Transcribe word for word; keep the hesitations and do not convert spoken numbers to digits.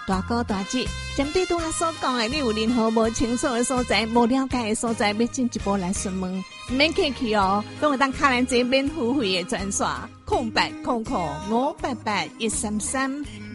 大哥大姐，针对拄仔所讲的，你有任何无清楚的所在、无了解的所在，要进一步来询问，唔免客气哦，都有当卡咱这免付费的专线，空白空空五八八一三三。